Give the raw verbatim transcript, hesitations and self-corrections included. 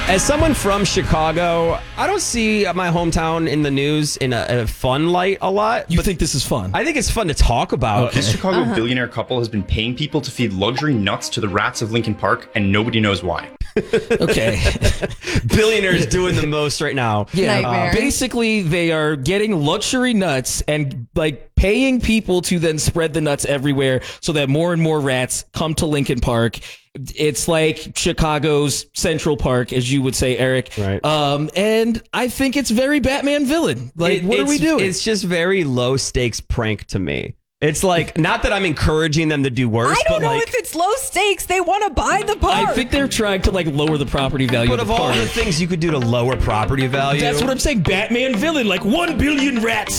As someone from Chicago, I don't see my hometown in the news in a, a fun light a lot. You think this is fun? I think it's fun to talk about. This Chicago billionaire couple has been paying people to feed luxury nuts to the rats of Lincoln Park, and nobody knows why. Okay. Billionaires doing the most right now. Yeah. Nightmare. Basically, they are getting luxury nuts and like paying people to then spread the nuts everywhere so that more and more rats come to Lincoln Park. It's like Chicago's Central Park, as you would say, Eric. Right. Um, and I think it's very Batman villain. Like, It- what are we it's- doing? It's just very low stakes prank to me. It's like, not that I'm encouraging them to do worse, I don't but know like, if it's low stakes. They want to buy the park. I think they're trying to like lower the property value but of of the all park. the things you could do to lower property value. That's what I'm saying. Batman villain, like one billion rats